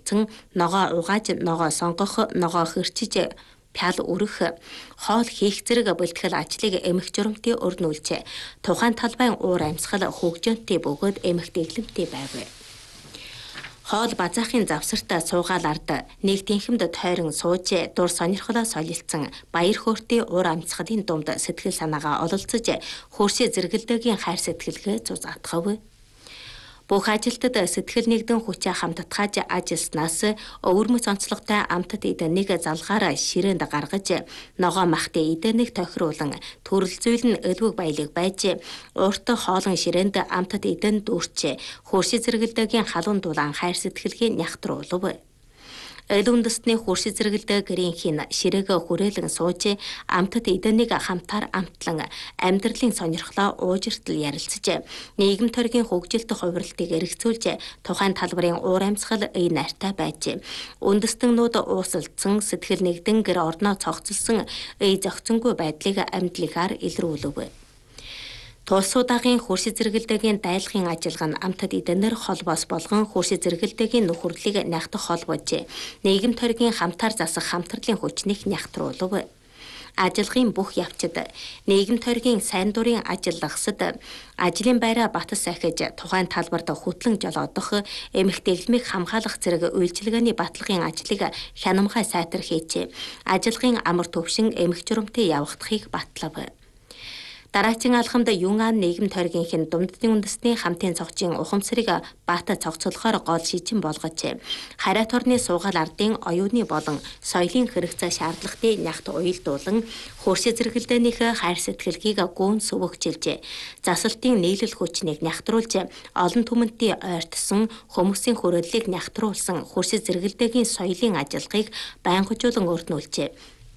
үлдсэн, ногоо угааж, ногоо сонгох, ногоо хөрчиж пял өрөх, хоол хийх зэрэг бэлтгэл ажлыг эмх журамтын урд нүүлжээ. Тухайн талбайн уур амьсгал хөгжөөнтэй бөгөөд эмх дэглэмтэй байв. Хоол базаахын завсартаа суугаал ард нэг тэнхимд тойрон сууж дур сонирхолоо солилцсон баяр хөөртэй уур амьсгалын дунд сэтгэл санаагаа ололцож хөршөө зэрэгэлдэгийн хайр сэтгэлгээ зузаатгав. Бүх ажилтад сэтгэл нэгдэн хүчээ хамтдахаж ажилласнаас өвөрмөц онцлогтой амтд эдэнийг залгаараа ширээнд гаргаж ногоо махтай эдэнийг тохируулан төрөл зүйл нь элвэг баялаг байж урт хоолон ширээнд амтд эдэн дүүрч хөршөө зэрэгэлдэгийн халуун дулаан хайр сэтгэлгээ нягтруулв. Эл үндэстний хөршөө зэрэгэлдээ гэрийнхийн ширээгээ хүрээлэн сууж амтд эдэнийг хамтаар амтлан амьдралын сонирхлоо уужиртал ярилцж нийгэм төргийн хөгжилт хувирлтыг эргэцүүлж тухайн талбарын уур амьсгал ий нартай байж үндэстэннүүд уусалдсан сэтгэл нэгдэн гэр орноо цогцолсон ий зохицонгүй байдлыг амьдлыгаар илрүүлв. Тулсуудагийн хөршөө зэрэгэлдэгийн дайлахын ажиллагаа нь амтд эдэнээр холбоос болгон хөршөө зэрэгэлдэгийн нөхөрлөлийг нягтах холбож нийгэм төргийн хамтаар засах хамтралын хүчнийг нягтруулв. Ажиллагын бүх явцад нийгэм төргийн сайн дурын ажиллагсад ажлын байраа батас сахиж тухайн талбарт хөтлөн жолоодох эмх дэглэмийг хамгаалах зэрэг үйлчилгээний баталгын ажлыг хянамгай сайтар хийж ажиллагын амар төвшин эмх журамтын явагдахыг батлав. Дараагийн алхамд Юнгаан нийгэм тойргийнхэн Думддын үндэсний хамтын цогцын ухамсарыг баата цогцолохоор гол шийдэн болгож харайт орны суугаал ардын оюуны болон соёлын хэрэгцээ шаардлагатай нягт уялдуулан хөршөө зэрэгэлдээнийхээ хайр сэтгэлгийг гүн сүвэгжилж засалтын нийлэл хүчнийг нягтруулж олон түмэнтийн ойртсон хүмүүсийн хүрээллийг нягтруулсан хөршөө зэрэгэлдээгийн соёлын ажиллагааг байнгажуулан өрнүүлжээ.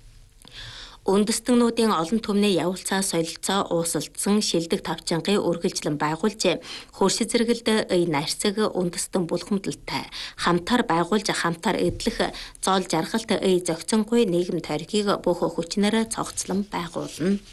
Үндэстэннүүдийн олон түмний явуулцаа солилцоо уусалдсан шилдэг тавчангийн үргэлжлэн байгуулж хөршөө зэрэгэлдээ ий нарцаг үндэстэн булхамдалтай хамтаар байгуулж хамтаар эдлэх зоол жаргалт ий зохицонгүй нийгэм тойргийг бүх хүчнээр цогцлон байгуулна.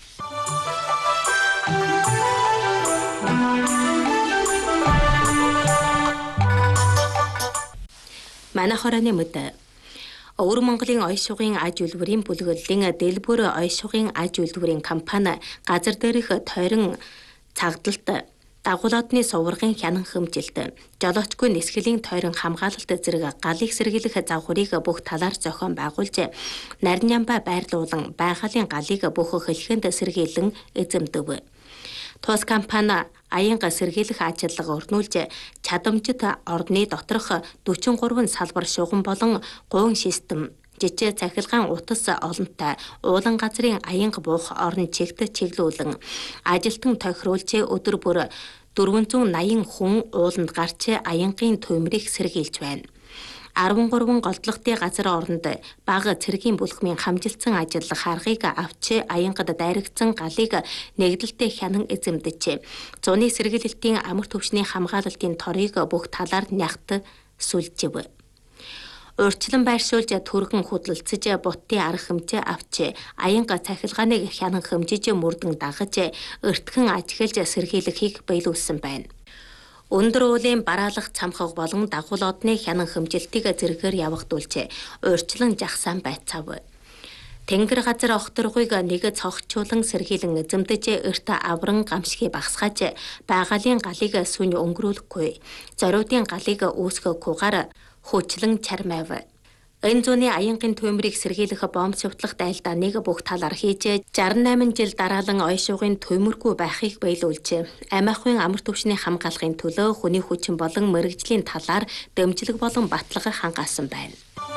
Манай хорооны мэд Өвөр Монголын оёс шугын аж үйлдвэрийн бүлэглэлийн дэлбүр оёс шугын аж үйлдвэрийн компани газар дээрх тойрон цагдалт дагуулодны суврагын хянан хэмжилт жолоочгүй нисгэлийн тойрон хамгаалалт зэрэг галыг сэргийлэх загварыг бүх талаар зохион байгуулж нарийн ямбаа байрлуулан байгалийн галыг бүх хөлхөнд сэргийлэн эзэмдэв. Тус компани аянга сэргийлэх ажиллагаа өрнүүлж чадамжит орны доторх 43 салбар шугам болон гуйн систем жижиг цахилгаан утас олонтой уулан газрын аянга буух орон чигт чиглүүлэн ажилтан тохируулж өдөр бүр 480 хүн ууланд гарч аянгийн төмрийг сэргийлж байна. 13 голдлогтой газар оронд бага цэргийн бүлхмийн хамжилтсан ажиллах аргыг авч аянгад дайрагдсан галыг нэгдэлтэй хянан эзэмдэж зуны сэргийлэлтийн амар төвшний хамгаалалтын торыг бүх талаар нягт сүлжив. Урьдчилан байршуулж түргэн хөдөлцөж бутын арга хэмжээ авч аянга цахилгааныг хянан хэмжиж мөрдөн дагаж өртгөн ажиглаж сэргийлэхийг биелүүлсэн байна. Өндөр уулын бараалах цамхаг болон дагуулодны хянан хэмжилтийг зэрэгээр явагдуулж урьдчилан жагсаан байцаав. Тэнгэр газар огторгүйг нэг цогцолон сэргийлэн эзэмдэж эрт авран гамшигыг багсгааж байгалийн галыг сүн өнгөрүүлэхгүй зориудын галыг үүсгэхгүйгээр хүчлэн чармайв. Энэ зуны аянгийн төмрийг сэргийлэх бомб шивтлах дайлдааныг бүх талаар хийж 68 жил дараалан оёс шугын төмөргүй байхыг биелүүлж амиахын амар түвшний хамгаалахын төлөө хүний хүчин болон мэрэгжлийн талаар дэмжлэг болон баталгаа хангаасан байна.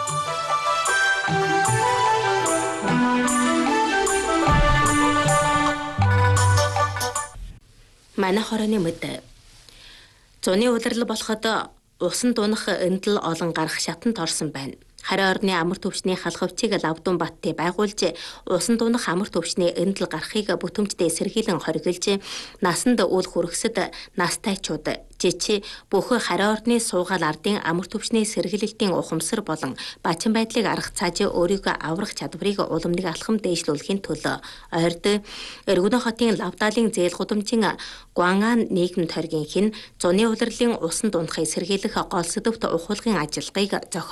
Манай хорооны мэд зуны удирдал болоход усан дунах эндэл олон гарах шатанд орсон байна. Харин орны амар төвчний халхавчийг лавдун баттыг байгуулж усан дунах амар төвчний эндэл гарахыг бүтэмжтэй сэргийлэн хоригилж насанд үл хүргэсэд настайчууд жичи бүх харин орны суугаал ардын амар төвчний сэргийлэлтийн ухамсар болон бачин байдлыг арга цааж өөрийгөө аврах чадварыг уламныг алхам дээшлүүлэхийн төлөө ойрд Эргэнэ хотын лавдаалын зээл гудамжийн Гуангаан нийгэм тойргийнх нь зуны улирлын усан дунахыг сэргийлэх гол сэдвт ухуулгын ажиллагааг